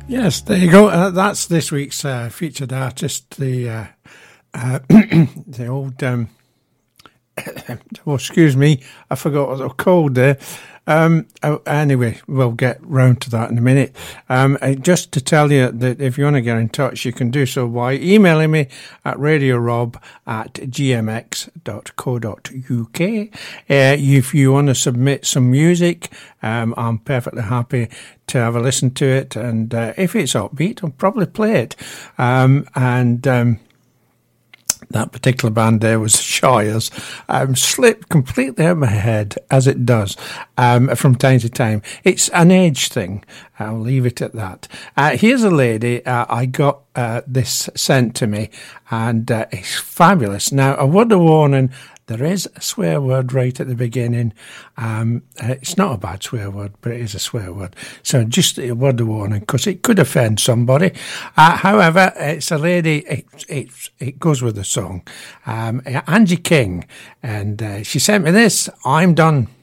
Yes, there you go. That's this week's featured artist, the old. Oh, excuse me, I forgot what they're called there. Anyway, we'll get round to that in a minute. Just to tell you that if you want to get in touch, you can do so by emailing me at radiorob@gmx.co.uk. If you want to submit some music, I'm perfectly happy to have a listen to it. And if it's upbeat, I'll probably play it. That particular band there was Shires. Slipped completely out of my head, as it does from time to time. It's an age thing. I'll leave it at that. Here's a lady. I got this sent to me, and it's fabulous. Now, a word of warning. There is a swear word right at the beginning. It's not a bad swear word, but it is a swear word. So just a word of warning, because it could offend somebody. However, it's a lady, it goes with the song. Angie King. And she sent me this, I'm Done.